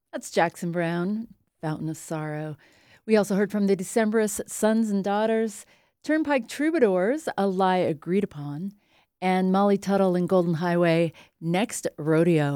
That's Jackson Brown, Fountain of Sorrow. We also heard from the Decemberists, Sons and Daughters, Turnpike Troubadours, A Lie Agreed Upon, and Molly Tuttle and Golden Highway, Next Rodeo.